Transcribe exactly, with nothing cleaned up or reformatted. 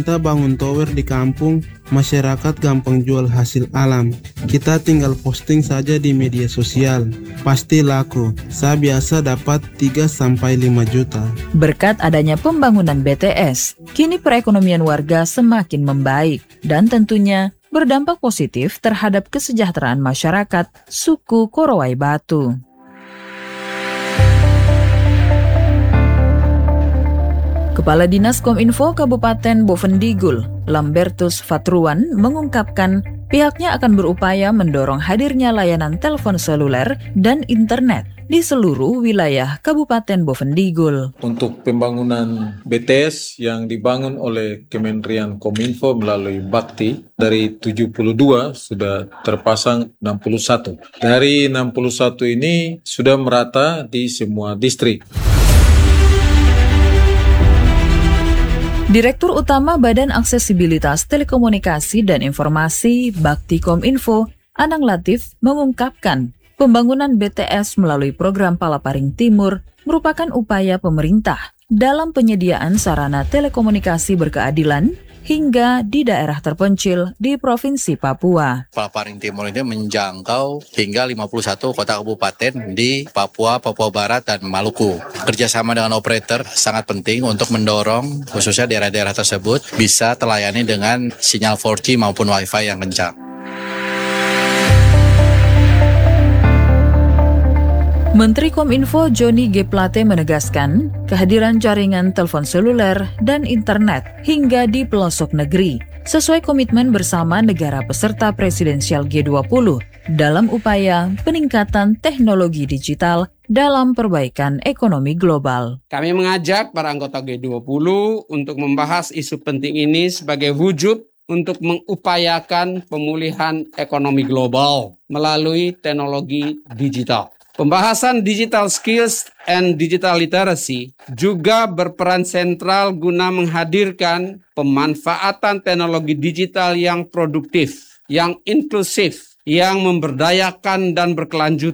Kita bangun tower di kampung, masyarakat gampang jual hasil alam. Kita tinggal posting saja di media sosial, pasti laku. Saya biasa dapat tiga sampai lima juta. Berkat adanya pembangunan B T S, kini perekonomian warga semakin membaik dan tentunya berdampak positif terhadap kesejahteraan masyarakat suku Korowai Batu. Kepala Dinas Kominfo Kabupaten Bovendigul, Lambertus Fatruan, mengungkapkan pihaknya akan berupaya mendorong hadirnya layanan telepon seluler dan internet di seluruh wilayah Kabupaten Bovendigul. Untuk pembangunan B T S yang dibangun oleh Kementerian Kominfo melalui Bakti, dari tujuh puluh dua sudah terpasang enam puluh satu. Dari enam puluh satu ini sudah merata di semua distrik. Direktur Utama Badan Aksesibilitas Telekomunikasi dan Informasi Bakti Kominfo, Anang Latif, mengungkapkan pembangunan B T S melalui program Palaparing Timur merupakan upaya pemerintah dalam penyediaan sarana telekomunikasi berkeadilan hingga di daerah terpencil di Provinsi Papua. Palaparing Timur ini menjangkau hingga lima puluh satu kota kabupaten di Papua, Papua Barat, dan Maluku. Kerjasama dengan operator sangat penting untuk mendorong khususnya daerah-daerah tersebut bisa terlayani dengan sinyal empat G maupun Wi-Fi yang kencang. Menteri Kominfo Johnny G. Plate menegaskan kehadiran jaringan telepon seluler dan internet hingga di pelosok negeri sesuai komitmen bersama negara peserta presidensial G dua puluh dalam upaya peningkatan teknologi digital dalam perbaikan ekonomi global. Kami mengajak para anggota G dua puluh untuk membahas isu penting ini sebagai wujud untuk mengupayakan pemulihan ekonomi global melalui teknologi digital. Pembahasan digital skills and digital literacy juga berperan sentral guna menghadirkan pemanfaatan teknologi digital yang produktif, yang inklusif, yang memberdayakan dan berkelanjutan